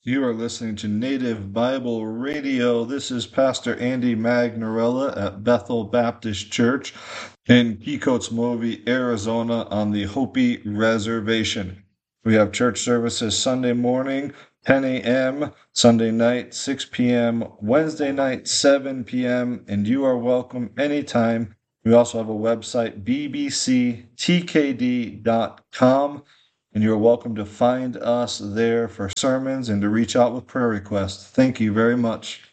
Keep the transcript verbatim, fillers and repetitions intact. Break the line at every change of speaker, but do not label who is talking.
You are listening to Native Bible Radio. This is Pastor Andy Magnorella at Bethel Baptist Church in Quixotes, Arizona on the Hopi Reservation. We have church services Sunday morning, ten a.m., Sunday night, six p.m., Wednesday night, seven p.m., and you are welcome anytime. We also have a website, b b c t k d dot com. And you are welcome to find us there for sermons and to reach out with prayer requests. Thank you very much.